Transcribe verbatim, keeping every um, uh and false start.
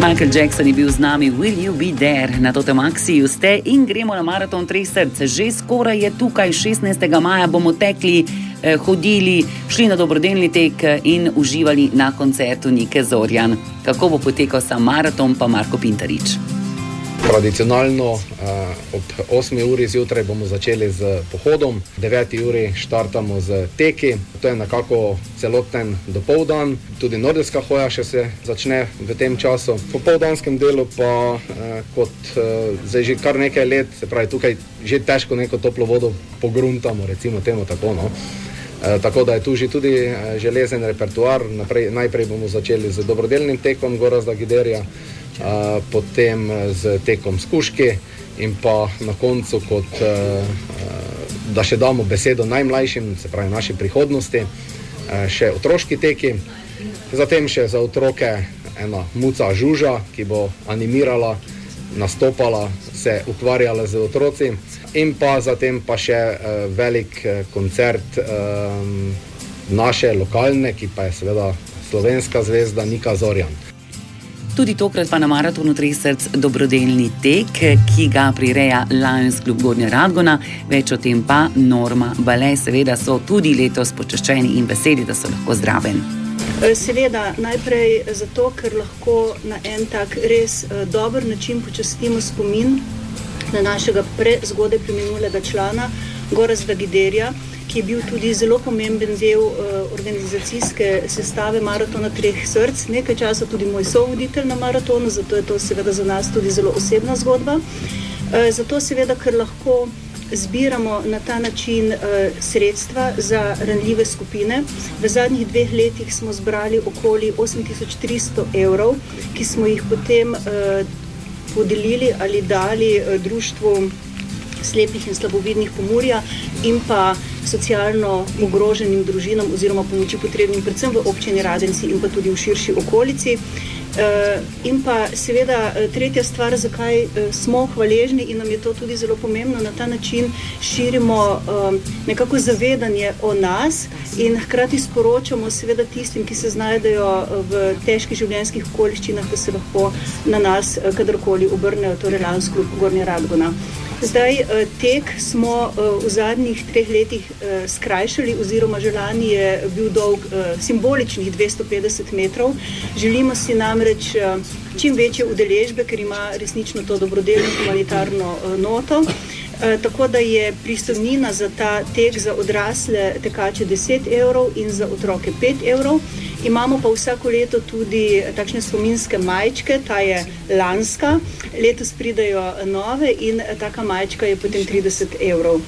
Michael Jackson je bil z nami, Will You Be There, na Totemaxiju ste in gremo na maraton Treh src. Že skoraj je tukaj, šestnajstega maja bomo tekli, eh, hodili, šli na dobrodelni tek in uživali na koncertu Nike Zorjan. Kako bo potekal sam maraton, pa Marko Pintarič. Tradicionalno eh, ob osmi uri zjutraj bomo začeli z pohodom, deveti uri štartamo z teki, to je nekako celoten dopoldan, tudi nordijska hoja še se začne v tem času. V popoldanskem delu pa eh, kot eh, zdaj že kar nekaj let, se pravi tukaj že težko neko toplo vodo pogruntamo, recimo temu tako, no. E, tako da je tu že tudi e, železen repertoar. Naprej, najprej bomo začeli z dobrodelnim tekom Gorazda Giderja, e, potem z tekom Skuški in pa na koncu, kot, e, da še damo besedo najmlajšim, se pravi naši prihodnosti, e, še otroški teki, zatem še za otroke ena muca Žuža, ki bo animirala, nastopala, se ukvarjala z otroci, in pa zatem pa še uh, velik uh, koncert uh, naše lokalne, ki pa je seveda slovenska zvezda Nika Zorjan. Tudi tokrat pa na maratonu Treh src dobrodelni tek, ki ga prireja Lions Club Gornja Radgona. Več o tem pa Norma Bale. Seveda so tudi letos počaščeni in veseli, da so lahko zraven. Seveda, najprej zato, ker lahko na en tak res uh, dober način počastimo spomin na našega prezgodaj preminulega člana Gorazda Giderja, ki je bil tudi zelo pomemben del uh, organizacijske sestave maratona Treh src, nekaj časa tudi moj sovoditelj na maratonu, zato je to seveda za nas tudi zelo osebna zgodba. Uh, zato seveda, ker lahko zbiramo na ta način uh, sredstva za ranljive skupine. V zadnjih dveh letih smo zbrali okoli osem tisoč tristo evrov, ki smo jih potem uh, podelili ali dali uh, društvu slepih in slabovidnih Pomurja in pa socialno ogroženim družinam oziroma pomoči potrebnim predvsem v občini Radenci in pa tudi v širši okolici. Uh, in pa seveda tretja stvar, zakaj uh, smo hvaležni in nam je to tudi zelo pomembno, na ta način širimo uh, nekako zavedanje o nas in hkrati sporočamo seveda tistim, ki se znajdejo v težkih življenjskih okoliščinah, da se lahko na nas uh, kadarkoli obrnejo, torej Lions Club Gornja Radgona. Zdaj, tek smo v zadnjih treh letih skrajšali oziroma že lani je bil dolg simboličnih dvesto petdeset metrov. Želimo si namreč čim večje udeležbe, ker ima resnično to dobrodelno humanitarno noto. Tako da je pristojbina za ta tek za odrasle tekače deset evrov in za otroke pet evrov. Imamo pa vsako leto tudi takšne spominske majčke, ta je lanska, letos pridejo nove in taka majčka je potem trideset evrov.